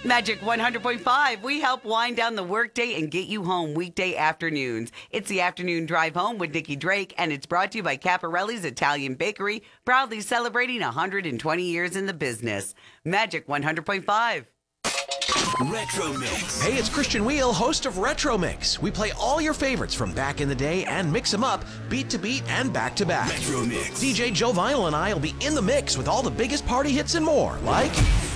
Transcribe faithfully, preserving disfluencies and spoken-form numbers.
Magic one hundred point five, we help wind down the workday and get you home weekday afternoons. It's the afternoon drive home with Nikki Drake, and it's brought to you by Caparelli's Italian Bakery, proudly celebrating one hundred twenty years in the business. Magic one hundred point five. Retro Mix. Hey, it's Christian Wheel, host of Retro Mix. We play all your favorites from back in the day and mix them up, beat to beat and back to back. Retro Mix. D J Joe Vinyl and I will be in the mix with all the biggest party hits and more, like